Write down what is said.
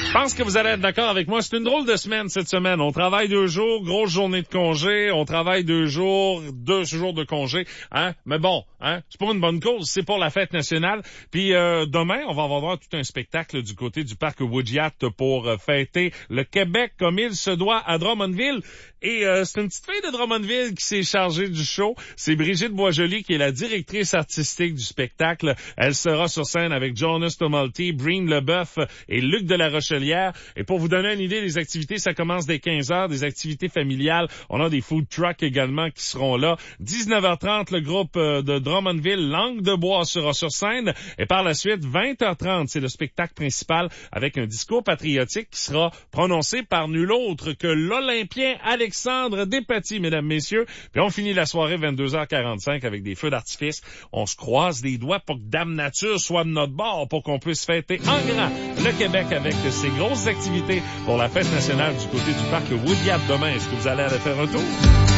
Je pense que vous allez être d'accord avec moi. C'est une drôle de semaine cette semaine. On travaille 2 jours, grosse journée de congé. On travaille 2 jours, 2 jours de congé. Hein? Mais bon, hein? C'est pour une bonne cause. C'est pour la fête nationale. Puis demain, on va avoir tout un spectacle du côté du parc Woodyat pour fêter le Québec comme il se doit à Drummondville. Et c'est une petite fille de Drummondville qui s'est chargée du show. C'est Brigitte Boisjoli qui est la directrice artistique du spectacle. Elle sera sur scène avec Jonas Tumulty, Breen Leboeuf et Luc de la Rochelière. Et pour vous donner une idée, les activités, ça commence dès 15h, des activités familiales. On a des food trucks également qui seront là. 19h30, le groupe de Drummondville, Langue de Bois, sera sur scène. Et par la suite, 20h30, c'est le spectacle principal avec un discours patriotique qui sera prononcé par nul autre que l'Olympien Alexandre Despatie, mesdames, messieurs. Puis on finit la soirée 22h45 avec des feux d'artifice. On se croise les doigts pour que Dame Nature soit de notre bord pour qu'on puisse fêter en grand le Québec avec ses grosses activités pour la fête nationale du côté du parc Woodyat demain. Est-ce que vous allez aller faire un tour?